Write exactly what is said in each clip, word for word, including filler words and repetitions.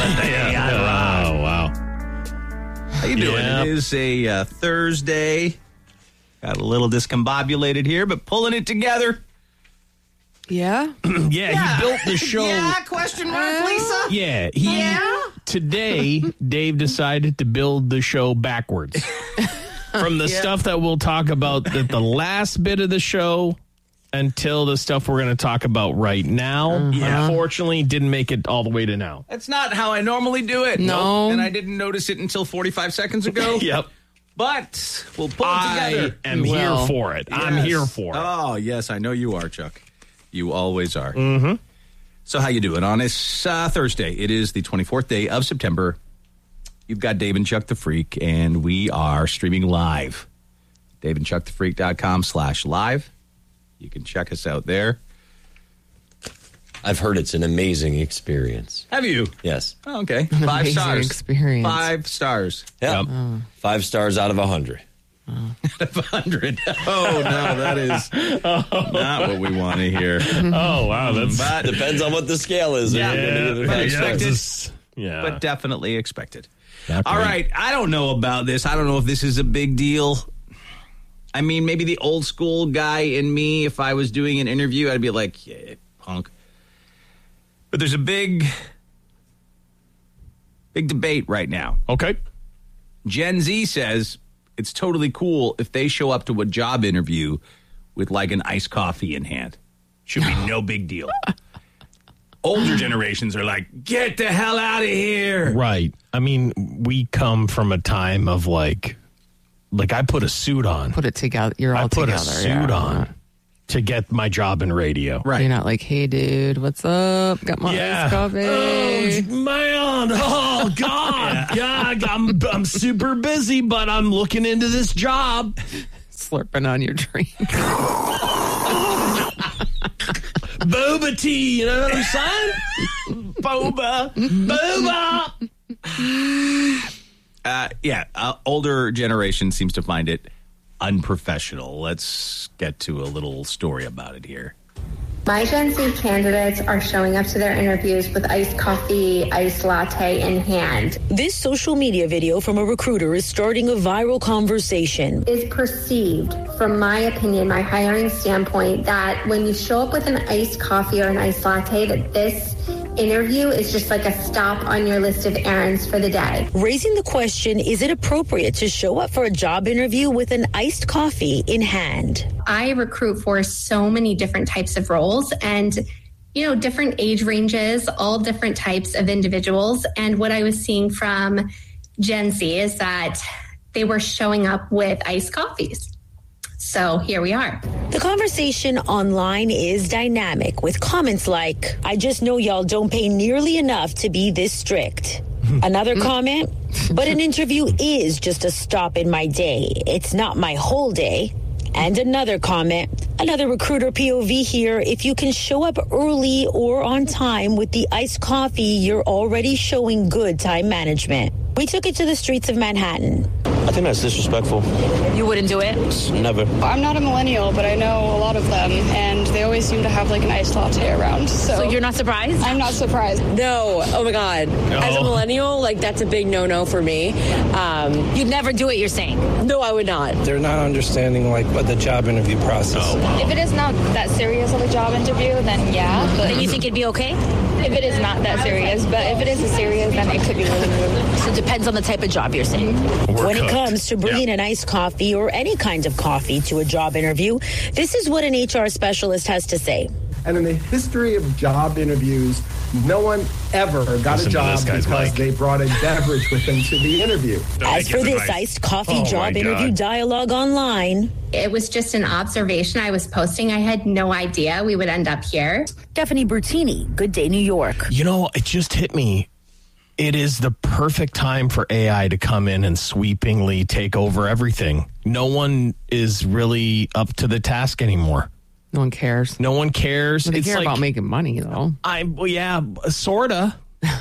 Thursday on Rock. Oh, wow. How you doing? Yeah. It is a uh, Thursday. Got a little discombobulated here, but pulling it together. Yeah? yeah, yeah, he built the show. Yeah, question mark, Lisa? Yeah, he, Yeah? Today, Dave decided to build the show backwards. From the Yeah. stuff that we'll talk about at the last bit of the show until the stuff we're going to talk about right now. Uh-huh. Unfortunately, didn't make it all the way to now. That's not how I normally do it. No. Nope. And I didn't notice it until forty-five seconds ago. Yep. But we'll pull it I together. am You here will. for it. I'm Yes. here for it. Oh, yes, I know you are, Chuck. You always are. Mm-hmm. So how you doing on this uh, Thursday? It is the twenty-fourth day of September. You've got Dave and Chuck the Freak, and we are streaming live. Dave and Chuck the Freak dot com slash live. You can check us out there. I've heard it's an amazing experience. Have you? Yes. Oh, okay. Five amazing stars. experience. Five stars. Yeah. Yep. Five stars out of a hundred. Out of a hundred. Oh, no, that is not what we want to hear. Oh, wow. That's But, Depends on what the scale is. Yeah, You're gonna give it but five expected. stars. yeah. but definitely expected. Not All great. right. I don't know about this. I don't know if this is a big deal. I mean, maybe the old school guy in me, if I was doing an interview, I'd be like, yeah, punk. But there's a big, big debate right now. Okay. Gen Z says it's totally cool if they show up to a job interview with like an iced coffee in hand. Should be no big deal. Older generations are like, get the hell out of here. Right. I mean, we come from a time of like, like I put a suit on. Put it together. You're all I put together. a suit yeah. on to get my job in radio. Right. You're not like, hey, dude, what's up? Got my iced coffee. Oh, man. Oh, God. yeah. I'm, I'm super busy, but I'm looking into this job. Slurping on your drink. Boba tea, you know what I'm saying? Boba. Boba. Uh, yeah, uh, older generation seems to find it unprofessional. Let's get to a little story about it here. My Gen Z candidates are showing up to their interviews with iced coffee, iced latte in hand. This social media video from a recruiter is starting a viral conversation. Is perceived, from my opinion, my hiring standpoint, that when you show up with an iced coffee or an iced latte, that this interview is just like a stop on your list of errands for the day. Raising the question, is it appropriate to show up for a job interview with an iced coffee in hand? I recruit for so many different types of roles and, you know, different age ranges, all different types of individuals. And what I was seeing from Gen Z is that they were showing up with iced coffees. So here we are. The conversation online is dynamic with comments like, I just know y'all don't pay nearly enough to be this strict. Another comment, but an interview is just a stop in my day. It's not my whole day. And another comment, another recruiter P O V here. If you can show up early or on time with the iced coffee, you're already showing good time management. We took it to the streets of Manhattan. I think that's disrespectful. You wouldn't do it? Never. I'm not a millennial, but I know a lot of them, and they always seem to have like an iced latte around. So, So you're not surprised? I'm not surprised. No. Oh my God. As a millennial, like that's a big no-no for me. Um, You'd never do it, you're saying? no, I would not. They're not understanding like what the job interview process. If it is not that serious of a job interview, then yeah. But Then you think it'd be okay? if it is not that serious, but if it is serious, then it could be really rude. So it depends on the type of job you're saying. We're when cooked. it comes to bringing an iced coffee or any kind of coffee to a job interview, this is what an H R specialist has to say. And in the history of job interviews, no one ever got Listen a to job this guy's because mic. they brought a beverage with them to the interview. As for this iced coffee Oh, job my interview God. dialogue online, It was just an observation I was posting. I had no idea we would end up here. Stephanie Bertini, Good Day New York. You know, it just hit me. It is the perfect time for A I to come in and sweepingly take over everything. No one is really up to the task anymore. No one cares. No one cares. They it's care like, about making money, though. I well, yeah, sorta,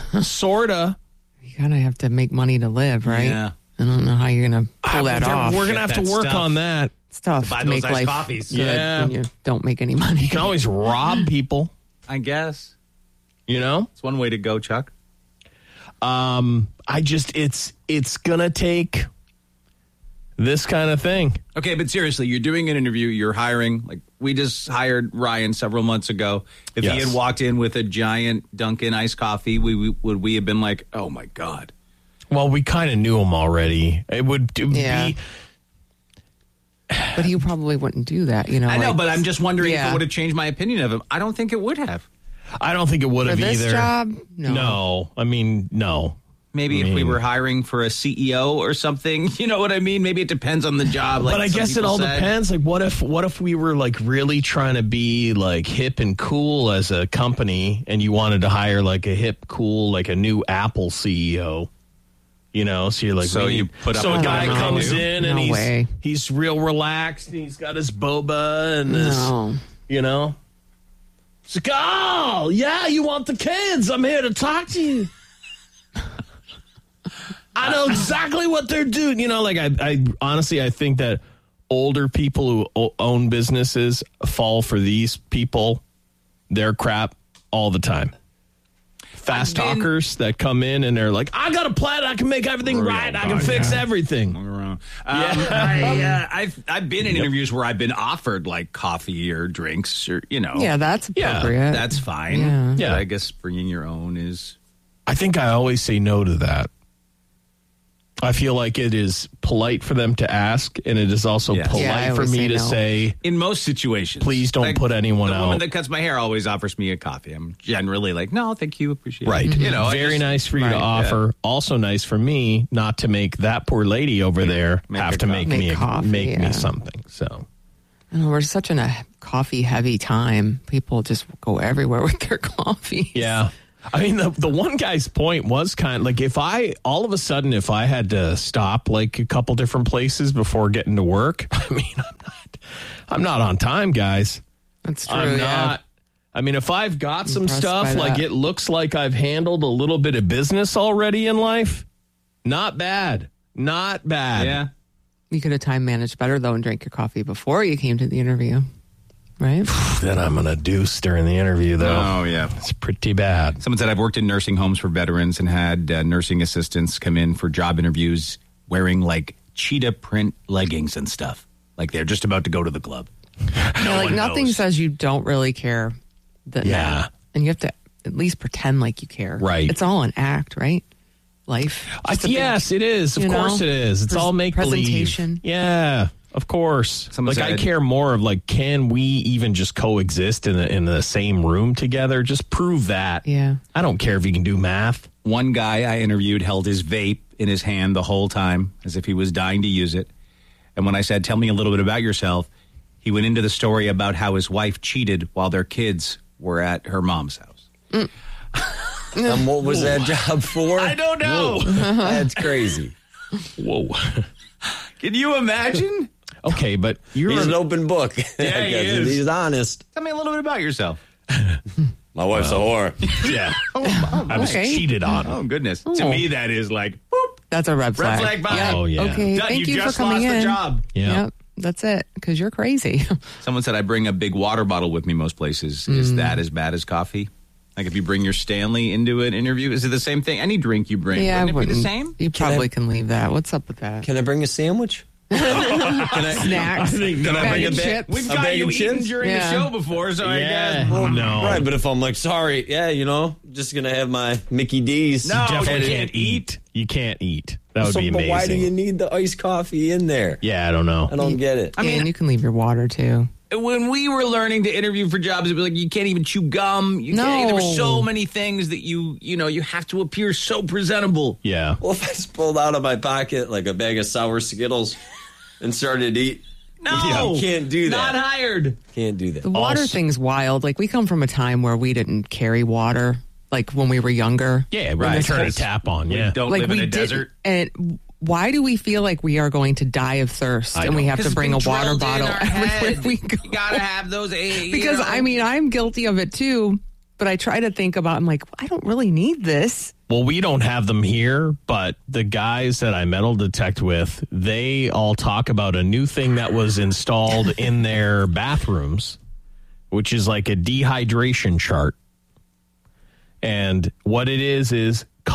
sorta. You kind of have to make money to live, right? Yeah. I don't know how you're going to pull that We're- off. We're gonna have Get to that work stuff. on that. It's tough Buy to those make iced life coffees. good Yeah. when you don't make any money. You can always rob people. I guess. You know. It's one way to go, Chuck. Um, I just it's it's gonna take this kind of thing. Okay, but seriously, you're doing an interview, you're hiring. Like, we just hired Ryan several months ago. If Yes. he had walked in with a giant Dunkin' iced coffee, we, we would we have been like, oh my God. Well, we kind of knew him already. It would, it would Yeah. be. But he probably wouldn't do that, you know. I know, like- but I'm just wondering if Yeah. it would have changed my opinion of him. I don't think it would have. I don't think it would For have this either. job, no. No, I mean, no. Maybe I if we mean- were hiring for a C E O or something, you know what I mean? Maybe it depends on the job. Like but I some guess it people all said. depends. Like, what if what if we were like really trying to be like hip and cool as a company, and you wanted to hire like a hip, cool, like a new Apple C E O? You know, so you're like, So we you need- put up so a with guy whatever they comes do? in and No he's way. he's real relaxed. And he's got his boba and this, No. you know. It's like, oh yeah, you want the kids? I'm here to talk to you. I know exactly what they're doing. You know, like I, I honestly, I think that older people who o- own businesses fall for these people, their crap all the time. Fast I've been- talkers that come in and they're like, I got a plan. I can make everything Real right. I can God, fix yeah. everything. Um, I, uh, I've I've been in interviews where I've been offered like coffee or drinks or you know. Yeah, that's Yeah, appropriate. That's fine. Yeah. Yeah. But I guess bringing your own is. I think I always say no to that. I feel like it is polite for them to ask, and it is also Yes. polite Yeah, I for always me say to no. say, In most situations, Please don't put anyone the out. woman that cuts my hair always offers me a coffee. I'm generally like, no, thank you, appreciate right. it. You know, I very just- nice for you to Right. offer. Also nice for me not to make that poor lady over there Make have her to make coffee. me Make a, coffee, make me yeah. something. So I know, we're such in a coffee heavy time. People just go everywhere with their coffee. yeah. I mean, the the one guy's point was kind of like if I all of a sudden if I had to stop like a couple different places before getting to work, I mean, I'm not I'm not on time, guys. That's true. I'm yeah. not. I mean, if I've got some Impressed stuff, by like that. it looks like I've handled a little bit of business already in life, not bad. Not bad. Yeah. You could have time managed better though and drank your coffee before you came to the interview, right? Then I'm going to deuce during the interview, though. Oh yeah. It's pretty bad. Someone said I've worked in nursing homes for veterans and had uh, nursing assistants come in for job interviews wearing like cheetah print leggings and stuff, like they're just about to go to the club. Yeah, like one nothing knows. says you don't really care. That Yeah. and you have to at least pretend like you care. Right. It's all an act, right? Life. I, Just a big- yes, it is. Of you course know, it is. It's pres- all make believe. presentation. Yeah, of course. Someone like I said- care more of like, can we even just coexist in the, in the same room together? Just prove that. Yeah. I don't care if you can do math. One guy I interviewed held his vape in his hand the whole time as if he was dying to use it. And when I said, tell me a little bit about yourself, he went into the story about how his wife cheated while their kids were at her mom's house. And what was that job for? I don't know. That's crazy. Whoa. Can you imagine? Okay, but you're He's an open book. Yeah, he is. He's honest. Tell me a little bit about yourself. My wife's a whore. yeah. I was okay. cheated on. Oh, goodness. To Oh. me, that is like, boop, That's a red flag. red flag vibe. Yeah. Oh, yeah. Okay. Done. Thank you you, just for coming lost in. the job. Yeah. Yep. That's it. Because you're crazy. Someone said I bring a big water bottle with me most places. Is that as bad as coffee? Like if you bring your Stanley into an interview, is it the same thing? Any drink you bring, yeah, I wouldn't it be the wouldn't. same? You Can probably I- can leave that. What's up with that? Can I bring a sandwich? Snacks. Can I Bag bring a of bag? chips. We've A got bag you of eating chips? during Yeah. the show before, so I Yeah. guess. Oh, no. Right, but if I'm like, sorry, yeah, you know, just gonna have my Mickey D's. No, Definitely you can't can't eat. You can't eat. That would so, be but amazing. why do you need the iced coffee in there? yeah, I don't know. I don't get it. I mean, and you can leave your water too. when we were learning to interview for jobs, it was like you can't even chew gum. You No. can't, there were so many things that you, you know, you have to appear so presentable. Yeah. Well, if I just pulled out of my pocket like a bag of sour Skittles and started to eat, No, you can't do that. Not hired. Can't do that. The water Also- thing's wild. Like we come from a time where we didn't carry water. Like when we were younger. Yeah, When right. this Turn a whole- tap on. Yeah. Don't Like live we in a did. desert. And why do we feel like we are going to die of thirst I and we know. have to 'Cause bring a it's been water drilled in bottle our everywhere head. we go? You gotta have those. eh, you Because know. I mean, I'm guilty of it too. But I try to think about. I'm like, I don't really need this. Well, we don't have them here, but the guys that I metal detect with, they all talk about a new thing that was installed in their bathrooms, which is like a dehydration chart. And what it is is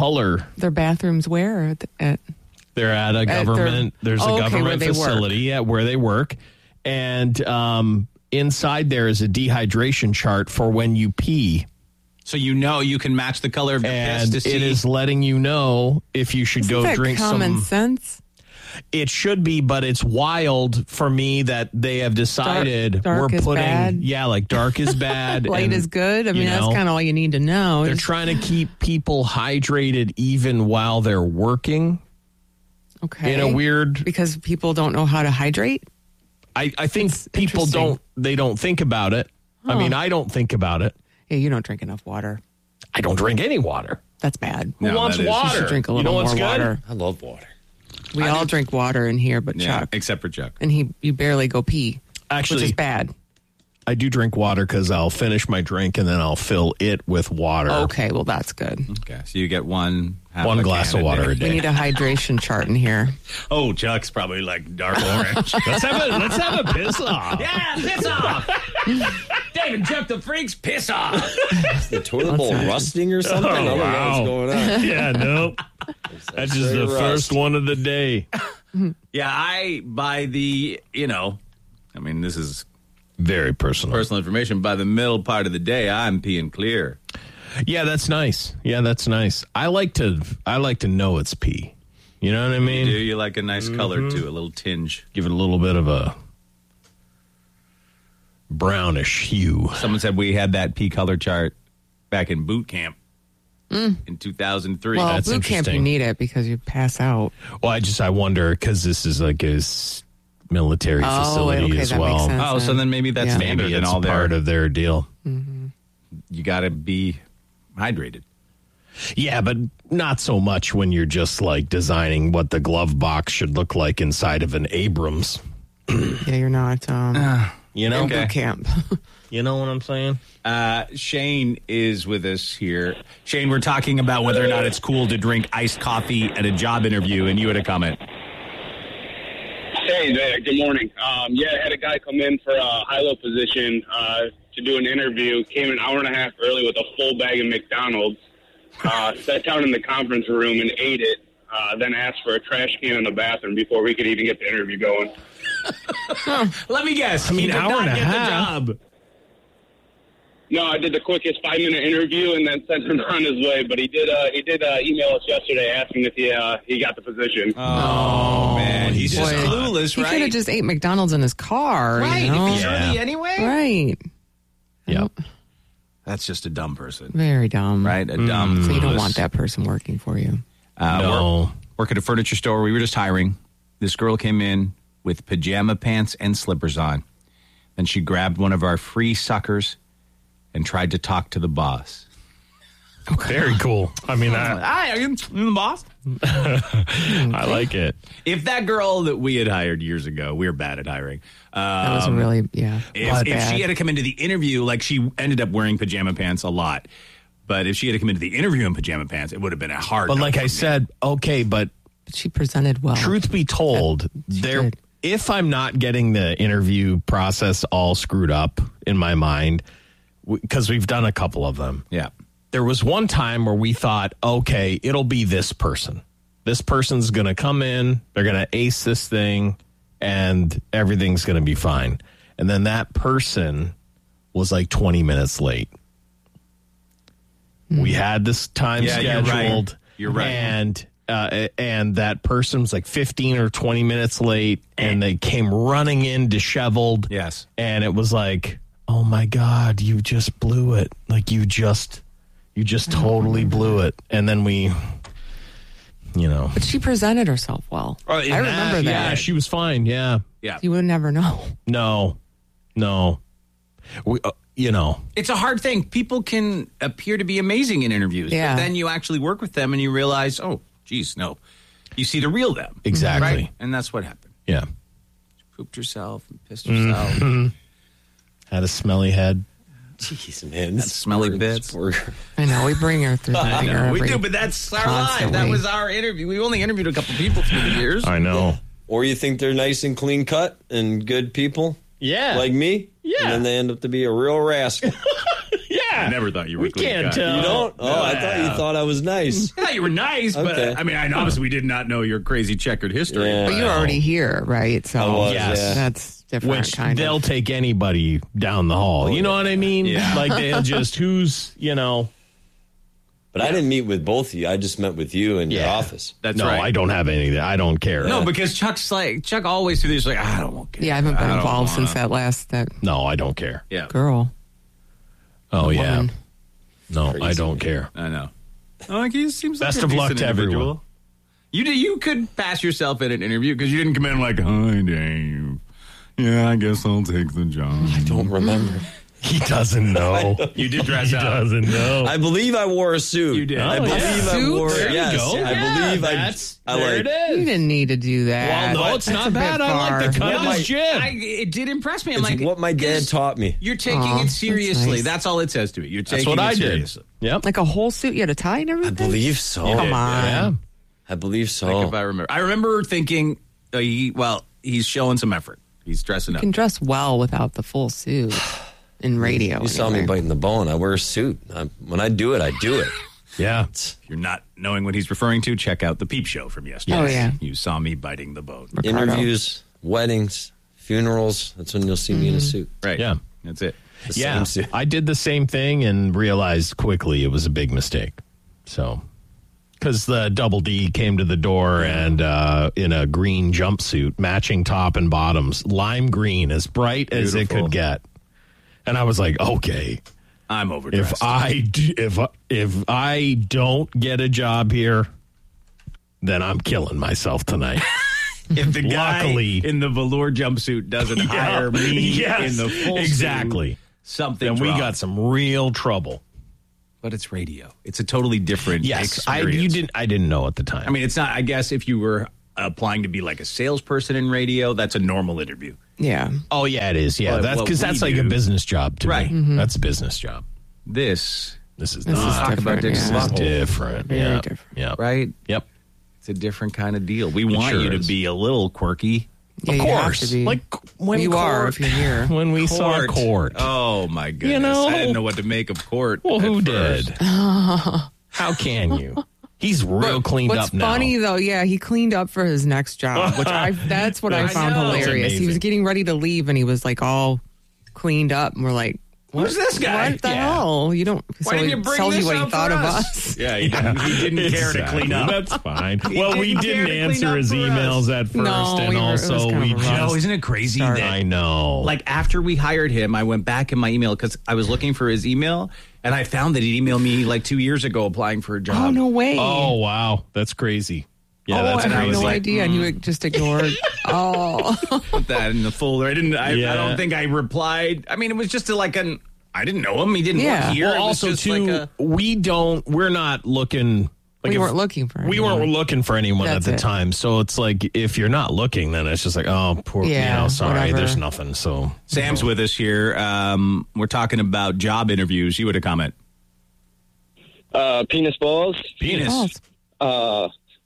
color. Their bathrooms where? At, at, They're at a their- government. there's Oh, a okay, where government they work. facility at where they work, and um, inside there is a dehydration chart for when you pee, So you know you can match the color of your piss and to see. it is letting you know if you should Isn't go that drink common some. sense? It should be, but it's wild for me that they have decided dark we're is putting, bad. yeah, like dark is bad, Light and, is good. I you mean, that's know, kind of all you need to know. They're Just- trying to keep people hydrated even while they're working. okay. In a weird, because people don't know how to hydrate. I, I think It's people interesting. don't. They don't think about it. I Oh. mean, I don't think about it. Yeah, you don't drink enough water. I don't drink any water. That's bad. Who No, wants that is- water? You should drink a You little know more what's good? water. I love water. We I all do- drink water in here, but yeah, Chuck, except for Chuck. and he you barely go pee, Actually, which is bad. I do drink water because I'll finish my drink and then I'll fill it with water. Okay, well that's good. Okay, so you get one half One a glass can of water a day. day. We need a hydration chart in here. Oh, Chuck's probably like dark orange. Let's have a let's have a piss off. Yeah, piss off. David Chuck the Freaks, piss off. Is the toilet bowl that? rusting or something? I don't know wow. what's going on. Yeah, nope. That's just the Straight first rust. one of the day. Yeah, I, by the, you know, I mean, this is Very personal. personal information. By the middle part of the day, I'm peeing clear. Yeah, that's nice. Yeah, that's nice. I like to I like to know it's pee. You know what I mean? Do you like a nice color, too? A little tinge. Give it a little bit of a brownish hue. Someone said we had that pee color chart back in boot camp in two thousand three. Well, That's boot camp you interesting. need it because you pass out. Well, I just I wonder because this is like a s- military Oh, facility okay, as that well. makes sense. Oh, so then maybe that's Yeah. standard Maybe in it's all their, part of their deal. you got to be hydrated. Yeah, but not so much when you're just like designing what the glove box should look like inside of an Abrams. Yeah, you're not um, You know, in boot camp. you know what I'm saying? Uh, Shane is with us here. Shane, we're talking about whether or not it's cool to drink iced coffee at a job interview, and you had a comment. Hey there, good morning. Um, yeah, I had a guy come in for a high-low position uh, to do an interview, came an hour and a half early with a full bag of McDonald's, uh, sat down in the conference room and ate it, uh, then asked for a trash can in the bathroom before we could even get the interview going. Let me guess. I mean, he did hour not and a get half. the job. No, I did the quickest five-minute interview and then sent him on his way, but he did uh, he did uh, email us yesterday asking if he, uh, he got the position. Oh, man. He's just Boy. clueless, He right? could have just ate McDonald's in his car. Right, You know? if he's Yeah. early anyway. Right. Yep. That's just a dumb person, Very dumb. right? A dumb, So you don't clueless- want that person working for you. Uh, No. work, work at a furniture store. We were just hiring. This girl came in with pajama pants and slippers on. Then she grabbed one of our free suckers and tried to talk to the boss. Very cool. I mean, I, Hi, are you the boss? I like it. If that girl that we had hired years ago, we were bad at hiring. Um, That was really, yeah. If, was if bad. she had to come into the interview, like she ended up wearing pajama pants a lot. But if she had to come into the interview in pajama pants, it would have been a hard. But no like for I me. said, okay, but But she presented well. truth be told, there did. if I'm not getting the interview process all screwed up in my mind, because we've done a couple of them. yeah. There was one time where we thought, okay, it'll be this person. This person's going to come in, they're going to ace this thing, and everything's going to be fine. And then that person was like twenty minutes late. We had this time Yeah, you're right. scheduled. You're right. And uh, and that person was like fifteen or twenty minutes late, and they came running in disheveled. Yes. And it was like, oh my God, you just blew it. Like you just, you just totally blew it. And then we, you know. But she presented herself well. Oh, I remember that. Yeah, she was fine. Yeah. Yeah. You would never know. No, no. We, uh, you know. It's a hard thing. People can appear to be amazing in interviews, Yeah. but then you actually work with them and you realize, oh, geez, no. You see the real them. Exactly. Right? And that's what happened. Yeah. She pooped herself and pissed herself. Mm-hmm. Had a smelly head. Jeez, man. That smelly bits. I know. We bring her through the I ringer know, we every- do, but that's our life. That constantly. was our interview. We only interviewed a couple people through the years. I know. Or you think they're nice and clean cut and good people Yeah. like me? Yeah. And then they end up to be a real rascal. Yeah. I never thought you were We a clean can't cut. tell. You don't? Oh, I thought you thought I was nice. I thought you were nice, but Okay. I mean, I obviously we did not know your crazy checkered history. Yeah. But you're already here, right? So I was, Yes. yeah. that's different. Which kind they'll of. take anybody down the hall. You know what I mean? Yeah. Like they'll just who's you know. But I didn't meet with both of you. I just met with you in your Yeah. office. That's no, right. I don't have any of that. I don't care. No, because Chuck's like Chuck always through this like I don't want. Yeah, I haven't been don't involved wanna. since that last that no, I don't care. Yeah, girl. Oh yeah. Woman. No, I Crazy. don't care. I know. Oh, like he seems like Best a of luck decent to everyone. individual. You did. You could pass yourself in an interview because you didn't come in like, "Hi, Dave. Yeah, I guess I'll take the job." I don't remember. He doesn't know. You did dress He up. doesn't know. I believe I wore a suit. You did. I Oh, believe yeah. I Suit? wore. There you Yes, go. I Yeah, believe I. that's- I there like. it is. You didn't need to do that. Well, no, it's That's not a bit bad. I like far. the cut of my- his jib. I, it did impress me. I'm It's like, what my dad yes, taught me. You're taking Aw, it that's seriously. nice. That's all it says to it. You're That's taking what it I did. seriously. Yep. Like a whole suit, you had a tie and I everything. believe so. Come on. Yeah. I believe so. Like if I remember, I remember thinking, uh, he, well, he's showing some effort. He's dressing You up. can dress well without the full suit in radio. You saw me anyway. biting the bone. I wear a suit. I, when I do it, I do it. Yeah. If you're not knowing what he's referring to, check out the Peep Show from yesterday. Oh, yeah. You saw me biting the bone. Ricardo. Interviews, weddings, funerals. That's when you'll see me in a suit. Right. Yeah. That's it. The Yeah. same suit. I did the same thing and realized quickly it was a big mistake. So, because the Double D came to the door and uh, in a green jumpsuit, matching top and bottoms, lime green, as bright as it Beautiful. could get. And I was like, okay, I'm overdressed. if I d- if I- if I don't get a job here, then I'm killing myself tonight. if the guy Luckily- in the velour jumpsuit doesn't hire me Yes, in the full exactly. suit, something Then we got some real trouble. But it's radio. It's a totally different Yes, I experience. you didn't. I didn't know at the time. I mean, it's not. I guess if you were applying to be like a salesperson in radio, that's a normal interview. Yeah. oh yeah, it is. Yeah, Well, that's what because we that's like a do- business job to Right. me. That's a business job. This, This is This is not. talk about different. Dick's yeah. This is different. Very yeah. different. Yeah. right? Yep. It's a different kind of deal. We want sure you to is. be a little quirky. Yeah, of you have course. to be. Like when you court, are if you're here. When we saw court. Oh my goodness! know? I didn't know what to make of court. well, at who first. did? How can you? He's real cleaned What's up now. funny though, yeah, he cleaned up for his next job, which I that's what I I found know. It's hilarious. He was amazing. getting ready to leave and he was like all cleaned up, and we're like, what, Who's this guy? What the Yeah. hell? You don't. Why so didn't he you bring tells this you what he up thought for of us? us. Yeah, he didn't, he didn't care to Exactly. clean up. That's fine. well, we didn't care didn't to clean answer up his for us. emails at first, No, and we were- it was also kind we of a just. rough No, isn't it crazy Sorry. that I know. like after we hired him, I went back in my email because I was looking for his email and I found that he emailed me like two years ago applying for a job. Oh no way! Oh wow, that's crazy. Yeah, oh, that's I had crazy. no like, idea, and you just ignored. oh, Put that in the folder. I didn't. I, I Yeah. don't think I replied. I mean, it was just a, like an. I didn't know him. He didn't Yeah. work here. Well, It was also just too, like a, we don't. We're not looking. Like we if- weren't looking for. We anyone. weren't looking for anyone That's at the it. time, so it's like if you're not looking, then it's just like, oh, poor, Yeah, you know, sorry, whatever. there's nothing. So Sam's with us here. Um, we're talking about job interviews. You would have comment. Uh, penis balls. Penis. Oh, Uh,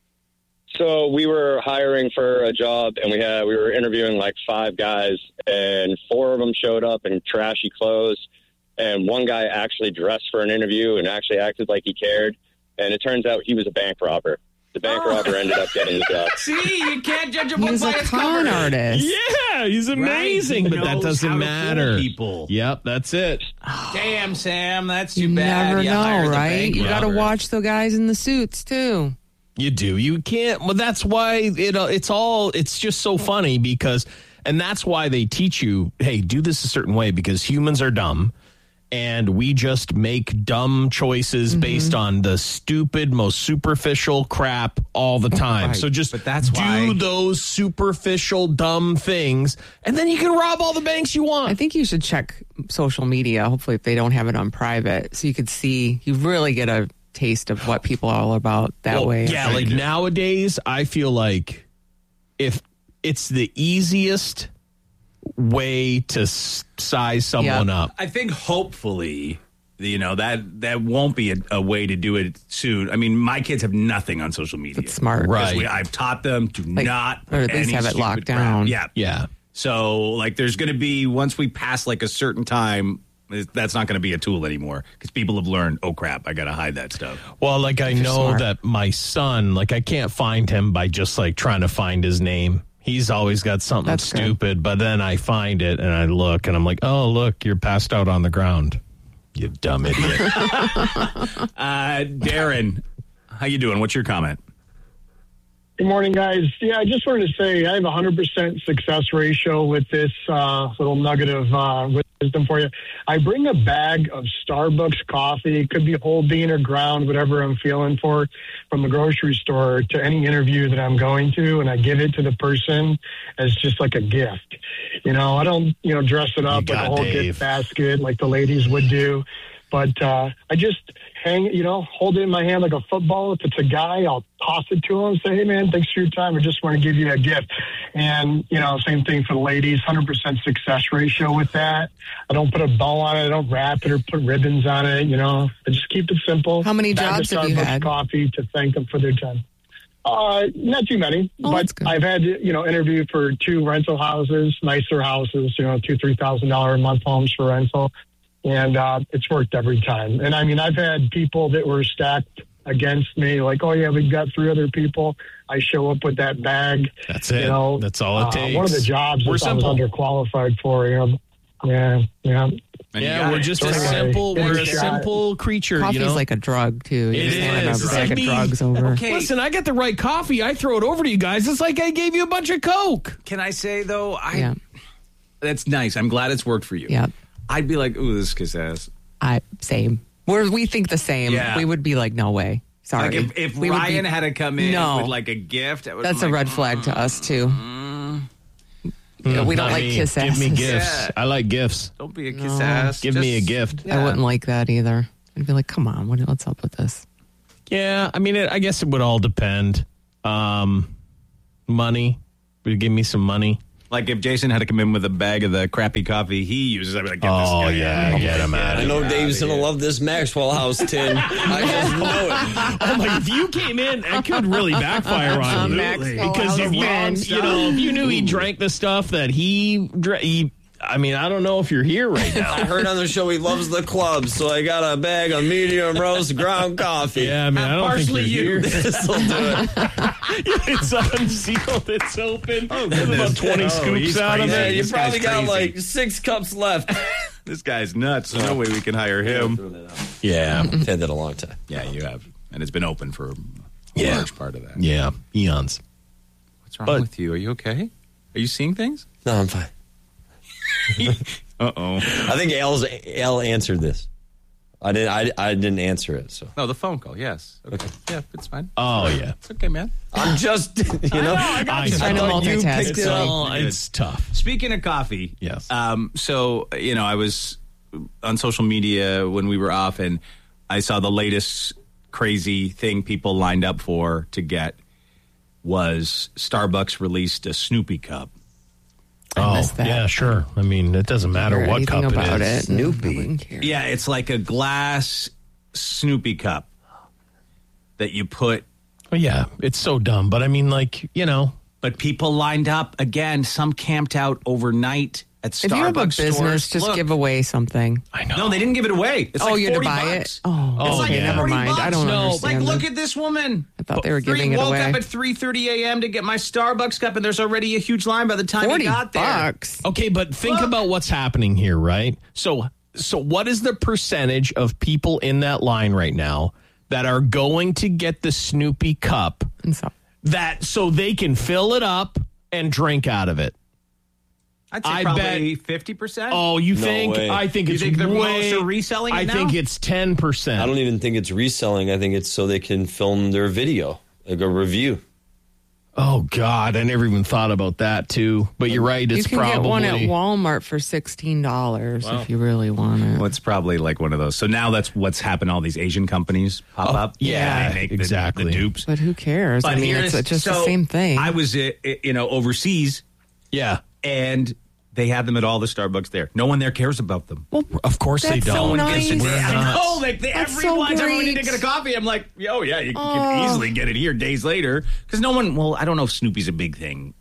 so we were hiring for a job, and we had we were interviewing like five guys, and four of them showed up in trashy clothes, and one guy actually dressed for an interview and actually acted like he cared, and it turns out he was a bank robber. The bank robber ended up getting the job. See, you can't judge a he book was by a its con cover. artist. yeah, he's amazing, He but that knows doesn't how to fool matter. people. Yep, that's it. Damn, Sam, that's too You bad. never You hired know, the right? bank You got to robber. watch the guys in the suits too. You do. You can't. Well, that's why it. Uh, it's all. It's just so funny because, and that's why they teach you. Hey, do this a certain way because humans are dumb, and we just make dumb choices Mm-hmm. based on the stupid, most superficial crap all the time. Right, So just but that's do why- those superficial, dumb things, and then you can rob all the banks you want. I think you should check social media. Hopefully, if they don't have it on private, so you could see. You really get a taste of what people are all about that Well, way. Yeah, like nowadays, I feel like if it's the easiest way to s- size someone Yeah. up. I think hopefully, you know, that that won't be a, a way to do it soon. I mean, my kids have nothing on social media. That's smart. 'Cause Right. We, I've taught them to Like, not or at put least any have it stupid locked crap. down. Yeah. Yeah. So, like, there's going to be, once we pass like a certain time, That's not going to be a tool anymore because people have learned, oh, crap, I got to hide that stuff. Well, like I You're know smart. that my son, like I can't find him by just like trying to find his name. He's always got something That's good. stupid, but then I find it and I look and I'm like, oh, look, you're passed out on the ground. You dumb idiot. uh, Darren, how you doing? What's your comment? Good morning, guys. Yeah, I just wanted to say I have a one hundred percent success ratio with this uh, little nugget of uh, wisdom for you. I bring a bag of Starbucks coffee, it could be whole bean or ground, whatever I'm feeling for, from the grocery store to any interview that I'm going to, and I give it to the person as just like a gift. You know, I don't, you know, dress it up You like a got whole Dave. gift basket like the ladies would do. But uh, I just hang, you know, hold it in my hand like a football. If it's a guy, I'll toss it to him and say, hey, man, thanks for your time. I just want to give you a gift. And, you know, same thing for the ladies, one hundred percent success ratio with that. I don't put a bow on it. I don't wrap it or put ribbons on it. You know, I just keep it simple. How many Bag of jobs have you Starbucks had? coffee to thank them for their time. Uh, not too many, Oh, but that's good. I've had, you know, interview for two rental houses, nicer houses, you know, two, three thousand dollar a month homes for rental. And uh, it's worked every time. And I mean, I've had people that were stacked against me, like, oh, yeah, we've got three other people. I show up with that bag. That's it. You know, That's all it uh, takes. One of the jobs We're that I was simple. underqualified for, you know. Yeah, yeah. And you Yeah, got we're it. just So a anyway, simple, give we're it a a shot. simple creature, Coffee's you know? like a drug, too. You It just hand is. a bag Like of me. drugs over. Okay. Listen, I get the right coffee. I throw it over to you guys. It's like I gave you a bunch of Coke. Can I say, though, I Yeah. that's nice. I'm glad it's worked for you. Yeah. I'd be like, ooh, this kiss ass. I same. Where we think the same. Yeah. We would be like, no way. Sorry. Like if, if We would Ryan be- had to come in No. with like a gift, I would That's be a like, red flag to us too. Yeah, we don't Not like me. kiss Give me asses. gifts. Yeah. I like gifts. Don't be a kiss ass. Give me a gift. I wouldn't like that either. I'd be like, come on, what, what's up with this? Yeah, I mean, it, I guess it would all depend. Um, money. Would you give me some money? Like if Jason had to come in with a bag of the crappy coffee he uses, I'd be like, get this Oh, guy yeah, out. get him out I of know here. Dave's going to love this Maxwell House tin. I just know it. Oh my! If you came in, it could really backfire on him. Maxwell Because if you, House you know, if you knew he drank the stuff that he, dra- he, I mean, I don't know if you're here right now. I heard on the show he loves the club, so I got a bag of medium roast ground coffee. Yeah, I mean, I don't Partially think you're you. here. This'll do it. It's unsealed. It's open. Oh, There's goodness. about twenty Oh, scoops he's out of crazy. Yeah, it. you This probably guy's got crazy. like six cups left. This guy's nuts. There's no way we can hire him. Yeah, I've had that a long time. Yeah, you have. And it's been open for a Yeah. large part of that. yeah, eons. What's wrong But- with you? Are you okay? Are you seeing things? No, I'm fine. Uh-oh. I think Al's, Al answered this. I didn't. I, I didn't answer it. So No, the phone call, yes. Okay. Yeah, it's fine. Oh yeah, It's okay, man. I'm just, you know, I Trying to thought you multitask. picked it it's, up. all, it's tough. Speaking of coffee, Yes. Um, so you know, I was on social media when we were off, and I saw the latest crazy thing people lined up for to get was Starbucks released a Snoopy cup. Oh missed that. yeah, sure. I mean, it doesn't matter Hear what anything cup about it is. it. Snoopy. I wouldn't care. Yeah, it's like a glass Snoopy cup that you put. Oh, yeah, it's so dumb. But I mean, like, you know, But people lined up again. Some camped out overnight at Starbucks If you have a business, stores. just Look. give away something. I know. No, they didn't give it away. It's oh, like you had to forty buy bucks. it? Oh, Oh, It's like yeah. never forty mind. bucks. I don't No, Like, understand. look it. at this woman. I thought they were Three- giving it woke away. up at three thirty a.m. to get my Starbucks cup, and there's already a huge line by the time forty I got there. bucks. Okay, but think Look. about what's happening here, right? So, so what is the percentage of people in that line right now that are going to get the Snoopy cup And so, that so they can fill it up and drink out of it? I'd say I probably fifty percent. Oh, you No think? way. I think You it's think the way. most are reselling it I now? think it's ten percent. I don't even think it's reselling. I think it's so they can film their video, like a review. Oh God, I never even thought about that too. But you're right. It's you can probably get one at Walmart for sixteen dollars if you really want it. Well, it's probably like one of those. So now that's what's happened. All these Asian companies pop Oh, up. yeah, They make the- exactly. The, dupes. But who cares? I But mean, here's- it's just so the same thing. I was, uh, uh, you know, overseas, Yeah. and they had them at all the Starbucks there. No one there cares about them. well, Of course they That's so don't. nice. Gets it. We're I nuts. know. Like, they, That's every so time we need to great. get a coffee, I'm like, oh, yeah, you Oh. can easily get it here days later. Because no one, well, I don't know if Snoopy's a big thing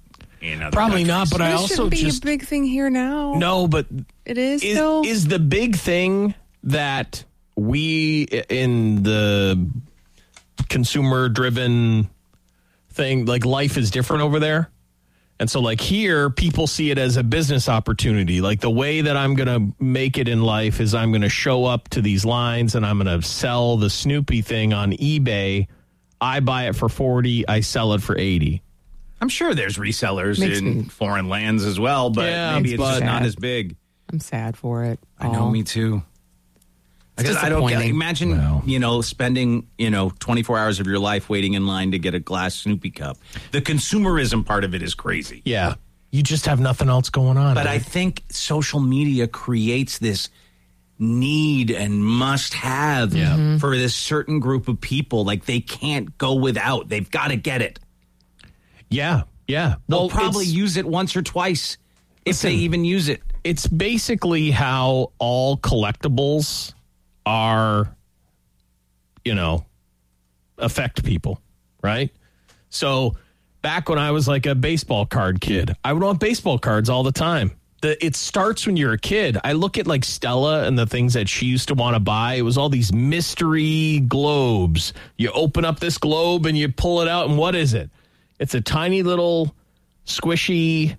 in other Probably countries. not, but I It also shouldn't be just a big thing here now. no, but It is, is still. is the big thing that we in the consumer driven thing, like life is different over there. And so like here, people see it as a business opportunity. Like the way that I'm going to make it in life is I'm going to show up to these lines and I'm going to sell the Snoopy thing on eBay. I buy it for forty, I sell it for eighty. I'm sure there's resellers Makes in me- foreign lands as well, but Yeah, maybe it's just but- not as big. I'm sad for it. I know, all. me too. It's Because I don't get, disappointing. imagine, Well. you know, spending, you know, twenty-four hours of your life waiting in line to get a glass Snoopy cup. The consumerism part of it is crazy. Yeah. You just have nothing else going on. But right? I think social media creates this need and must have Yeah. Mhm. for this certain group of people. Like they can't go without. They've got to get it. Yeah. Yeah. They'll Well, probably it's- use it once or twice if Listen. they even use it. it's basically how all collectibles are, you know, affect people, right? So back when I was like a baseball card kid, I would want baseball cards all the time. The, it starts when you're a kid. I look at like Stella and the things that she used to want to buy. It was all these mystery globes. You open up this globe and you pull it out, and what is it? It's a tiny little squishy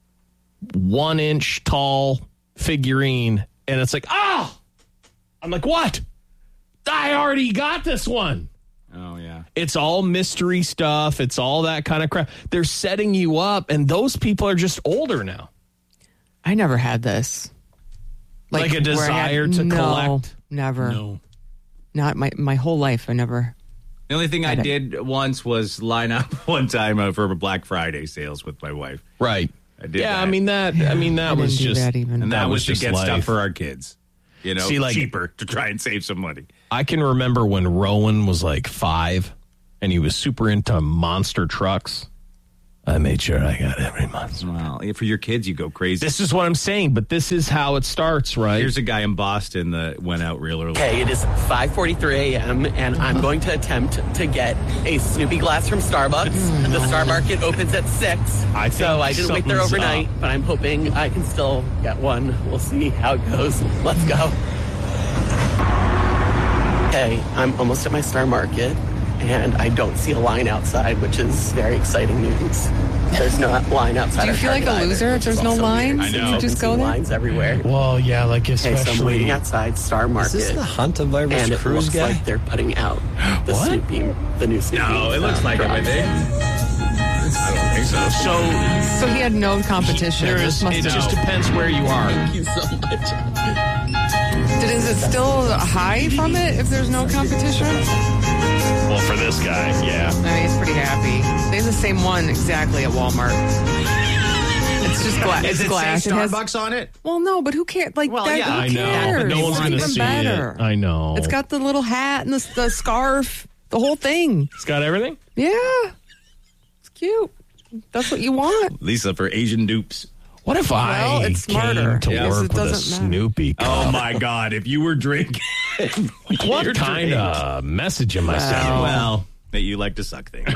one inch tall figurine, and it's like, oh, I'm like, what? I already got this one. Oh, yeah. It's all mystery stuff. It's all that kind of crap. They're setting you up, and those people are just older now. I never had this. Like a where I desire to no, collect? Never. No. Not my my whole life. I never. The only thing I I don't- did once was line up one time uh, for Black Friday sales with my wife. Right. I did Yeah, that. I mean that. I mean that I was didn't do just that even. And that, was, to just get life. stuff for our kids. You know, See, like- cheaper to try and save some money. I can remember when Rowan was like five, and he was super into monster trucks. I made sure I got every monster. Well, for your kids, you go crazy. This is what I'm saying, but this is how it starts, right? Here's a guy in Boston that went out real early. Okay, it is five forty-three a.m. and I'm going to attempt to get a Snoopy glass from Starbucks. The Star Market opens at six, I think so I didn't wait there something's overnight, up. but I'm hoping I can still get one. We'll see how it goes. Let's go. Okay, I'm almost at my Star Market, and I don't see a line outside, which is very exciting news. There's no line outside. Do you our feel like Target a either, loser if which there's is no also lines? weird. I know. I've Just been go seeing there? lines everywhere. Well, yeah, like Okay, so I'm especially. waiting outside Star Market. Is this the Hunt of Virus and it Cruise looks guy? like they're putting out the What? Snoopy, the new Snoopy. No, it looks like it, I think. I don't think so. So So he had no competition. there This is. must It have- just depends where you are. Thank you so much. Did, is it still high from it if there's no competition? Well, for this guy, yeah. I mean, he's pretty happy. They have the same one exactly at Walmart. It's just gla- Is it's it glass. say It has- Starbucks on it? well, no, but who cares? Like, Well, that, yeah, who I know, cares? but no one's It's going to even see better. it. I know. It's got the little hat and the, the scarf, the whole thing. It's got everything. Yeah, it's cute. That's what you want. Lisa for Asian dupes. What if I Well, it's smarter, came to because work it with a doesn't matter. Snoopy cup? Oh my God! If you were drinking, What You're kind drinking. of message am I sending? Well, that you like to suck things.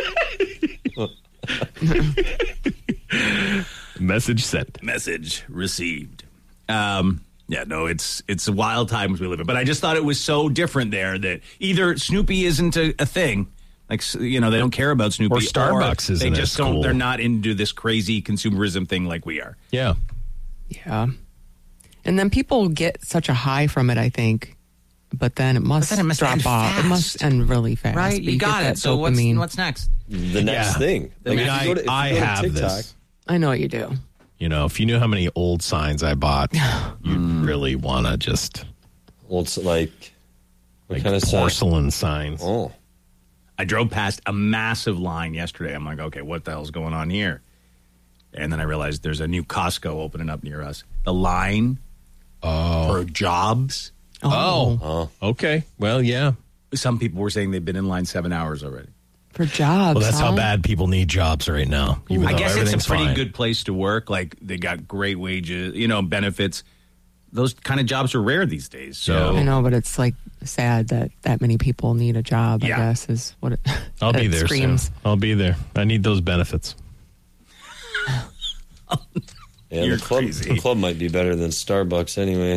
Message sent. Message received. Um, yeah, no, it's it's wild times we live in. But I just thought it was so different there that either Snoopy isn't a, a thing, like you know they don't care about Snoopy, Or Starbucks or isn't they just as don't. cool. They're not into this crazy consumerism thing like we are. Yeah. Yeah, and then people get such a high from it. I think, but then it must, then it must drop end off. fast. It must end really fast. Right, But you got get it. that So what's dopamine. what's next? The next Yeah. thing. I mean, if you I, go to- if you I go to have TikTok, this. I know what you do. You know, if you knew how many old signs I bought, you'd really want to just Well, it's like, what like kind of sign? porcelain signs. Oh. I drove past a massive line yesterday. I'm like, okay, what the hell's going on here? And then I realized there's a new Costco opening up near us. The line for jobs. Oh. Oh. Okay. Well, yeah. Some people were saying they've been in line seven hours already. For jobs. Well, that's huh? how bad people need jobs right now. Even I though guess it's a everything's pretty fine. good place to work. Like they got great wages, you know, benefits. Those kind of jobs are rare these days. So I know, but it's like sad that that many people need a job. Yeah. I guess is what it. I'll be it there screams. soon. I'll be there. I need those benefits. Yeah, You're the club, crazy. the club might be better than Starbucks anyway.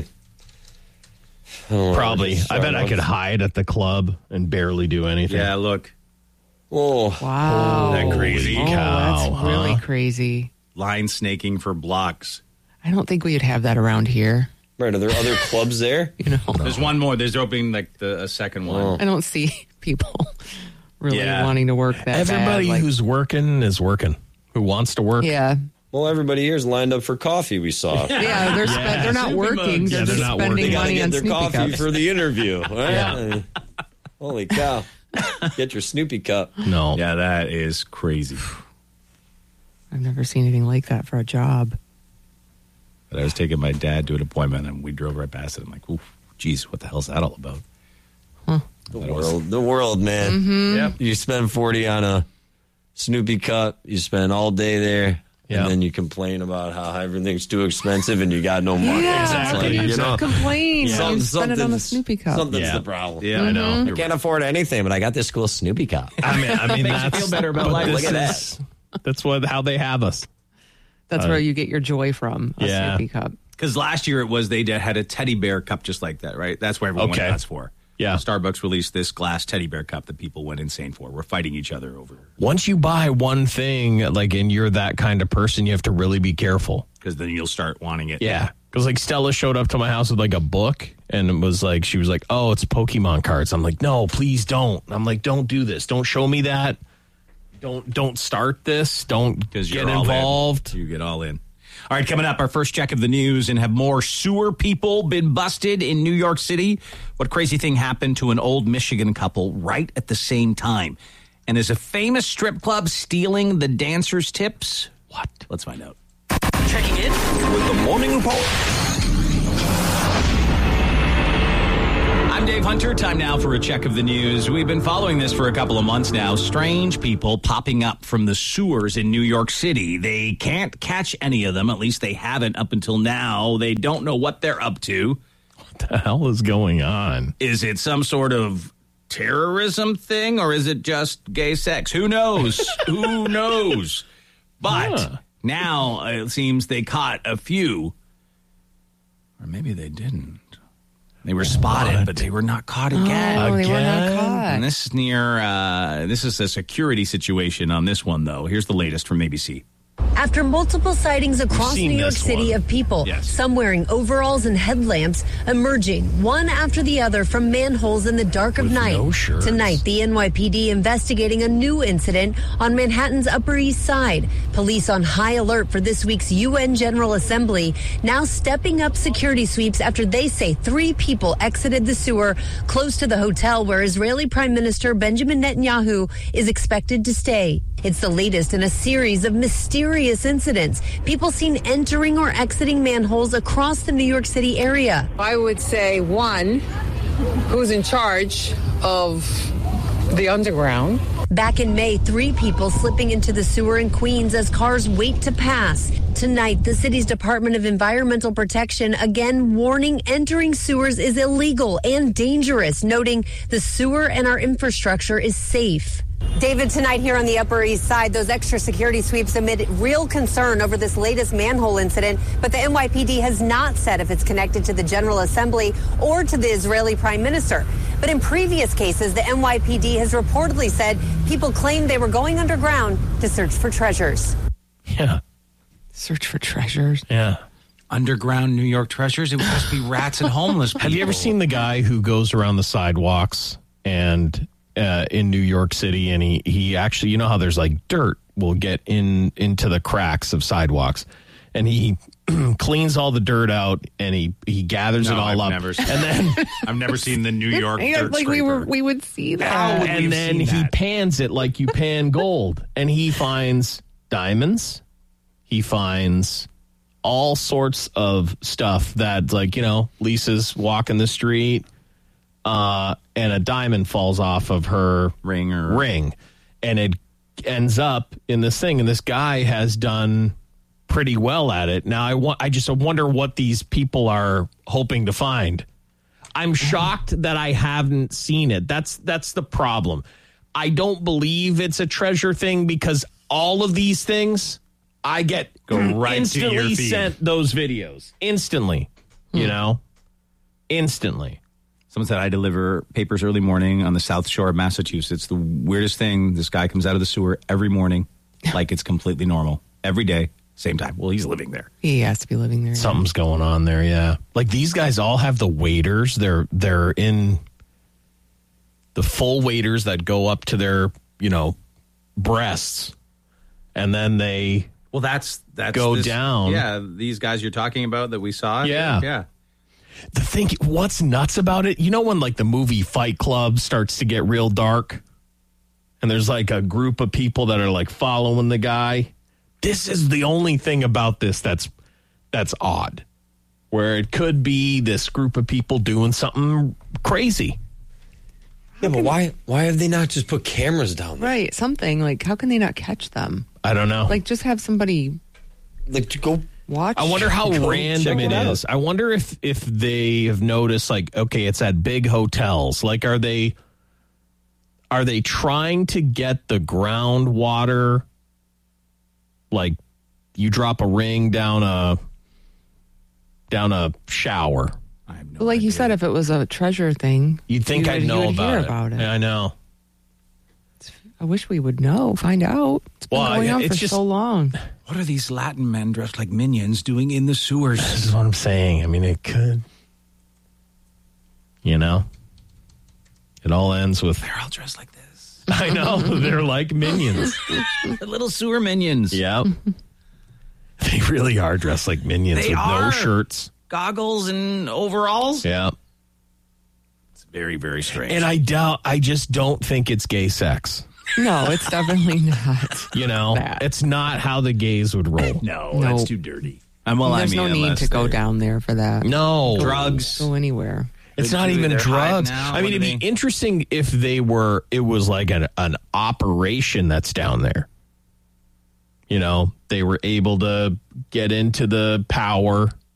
I don't wanna Probably. do I bet I Starbucks. could hide at the club and barely do anything. Yeah, look. Whoa. Wow. Isn't that crazy? Oh, cow, that's huh? really crazy. Line snaking for blocks. I don't think we'd have that around here. Right, are there other clubs there? You know, There's one more. There's opening like the a second one. I don't see people really Yeah. wanting to work that Everybody bad. Like, who's working is working. Who wants to work? yeah, Well, everybody here is lined up for coffee, we saw. yeah, they're spend, they're not Snoopy working. mugs. They're Yeah, just they're not spending working. They got to money get on their Snoopy coffee cups. for the interview. Right? Yeah. Holy cow. Get your Snoopy cup. No. Yeah, that is crazy. I've never seen anything like that for a job. But I was taking my dad to an appointment, and we drove right past it. I'm like, ooh, geez, what the hell's that all about? The world, the world, man. Mm-hmm. Yep. You spend forty on a Snoopy cup. You spend all day there. Yeah. And then you complain about how everything's too expensive and you got no money. Yeah, Exactly. It's like, you know, Complain. some- You spend it on a something's- Snoopy cup. Something's Yeah. the problem. Yeah, I know. I can't afford anything, but I got this cool Snoopy cup. I mean, I mean, Makes you that's feel better about but life. this Look at is- That's what how they have us. That's Uh, where you get your joy from. A yeah. Snoopy cup. Because last year it was they did, had a teddy bear cup just like that, right? That's what everyone Okay. went nuts for. Yeah. Starbucks released this glass teddy bear cup that people went insane for. We're fighting each other over Once you buy one thing, like, and you're that kind of person, you have to really be careful. because then you'll start wanting it. Yeah. Because, like, Stella showed up to my house with, like, a book, and it was like, she was like, oh, it's Pokemon cards. I'm like, no, please don't. I'm like, don't do this. Don't show me that. Don't don't start this. Don't Because get you're all in. involved. You get all in. All right, coming up, our first check of the news, and have more sewer people been busted in New York City? What crazy thing happened to an old Michigan couple right at the same time? And is a famous strip club stealing the dancers' tips? What? Let's find out. Checking in with the Morning Report. I'm Dave Hunter. Time now for a check of the news. We've been following this for a couple of months now. Strange people popping up from the sewers in New York City. They can't catch any of them. At least they haven't up until now. They don't know what they're up to. What the hell is going on? Is it some sort of terrorism thing, or is it just gay sex? Who knows? Who knows? But Yeah. now it seems they caught a few. Or maybe they didn't. They were spotted, What? but they were not caught again. Oh, they were not Again? caught. And this is near, uh, this is a security situation on this one, though. Here's the latest from A B C. After multiple sightings across seen New York this City one. of people, Yes. some wearing overalls and headlamps, emerging one after the other from manholes in the dark of With night. no shirts. Tonight, the N Y P D investigating a new incident on Manhattan's Upper East Side. Police on high alert for this week's U N General Assembly, now stepping up security sweeps after they say three people exited the sewer close to the hotel where Israeli Prime Minister Benjamin Netanyahu is expected to stay. It's the latest in a series of mysterious incidents. People seen entering or exiting manholes across the New York City area. I would say one, who's in charge of the underground. Back in May, three people slipping into the sewer in Queens as cars wait to pass. Tonight, the city's Department of Environmental Protection again warning entering sewers is illegal and dangerous, noting the sewer and our infrastructure is safe. David, tonight here on the Upper East Side, those extra security sweeps amid real concern over this latest manhole incident. But the N Y P D has not said if it's connected to the General Assembly or to the Israeli Prime Minister. But in previous cases, the N Y P D has reportedly said people claimed they were going underground to search for treasures. Yeah. Search for treasures. Yeah. Underground New York treasures? It would just be rats and homeless people. Have you ever seen the guy who goes around the sidewalks and uh, in New York City, and he, he actually, you know how there's like dirt will get in into the cracks of sidewalks, and he cleans all the dirt out and he, he gathers No, it all I've up. never seen- and then I've never seen the New York Yeah, dirt like we scraper. were, we would see that. How would we and have then seen he that? pans it like you pan gold, and he finds diamonds. He finds all sorts of stuff that, like, you know, Lisa's walking the street, uh, and a diamond falls off of her ring or ring, and it ends up in this thing. And this guy has done pretty well at it. Now, I want, I just wonder what these people are hoping to find. I'm shocked that I haven't seen it. That's that's the problem. I don't believe it's a treasure thing because all of these things I get Go right to instantly your feed. sent those videos. Instantly. You Hmm. know? Instantly. Someone said I deliver papers early morning on the South Shore of Massachusetts. The weirdest thing, this guy comes out of the sewer every morning like it's completely normal. Every day, same time. Well, he's living there. He has to be living there. Something's going on there, yeah. Like these guys all have the waders. They're they're in the full waders that go up to their, you know, breasts. And then they Well, that's that's go this- down. Yeah, these guys you're talking about that we saw. Yeah. yeah. The thing, what's nuts about it, you know when like the movie Fight Club starts to get real dark and there's like a group of people that are like following the guy? This is the only thing about this that's that's odd. Where it could be this group of people doing something crazy. Yeah, but why why have they not just put cameras down there? Right, something like how can they not catch them? I don't know. Like just have somebody like to go watch. I wonder how Go random check it it out. is. I wonder if if they have noticed like, okay, it's at big hotels. Like are they are they trying to get the groundwater, like you drop a ring down a down a shower? I have no Well, like you said, if it was a treasure thing, You'd think you I'd would- you know would about hear it. about it. Yeah, I know. I wish we would know, find out. It's been Well, going I- on it's for just- so long. What are these Latin men dressed like minions doing in the sewers? This is what I'm saying. I mean, it could, you know, it all ends with. They're all dressed like this. I know they're like minions. Little sewer minions. Yeah, they really are dressed like minions They with are. no shirts. Goggles and overalls. Yeah, It's very, very strange. and I doubt. I just don't think it's gay sex. No, it's definitely not. You know, That. it's not how the gays would roll. no, No. that's too dirty. Um, well, There's I mean, no need unless to go they're- down there for that. No Go- drugs. Go anywhere. It's Good not too, even they're hiding drugs. now. I mean, What it'd do be they- interesting if they were, it was like an, an operation that's down there. You know, they were able to get into the power